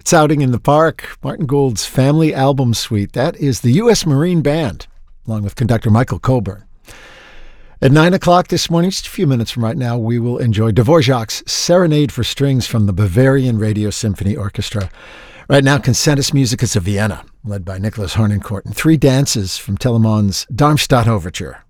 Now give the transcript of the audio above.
It's Outing in the Park, Martin Gould's family album suite. That is the U.S. Marine Band, along with conductor Michael Coburn. At 9 o'clock this morning, just a few minutes from right now, we will enjoy Dvorak's Serenade for Strings from the Bavarian Radio Symphony Orchestra. Right now, Consentus Musicus of Vienna, led by Nicholas Harnoncourt, and three dances from Telemann's Darmstadt Overture.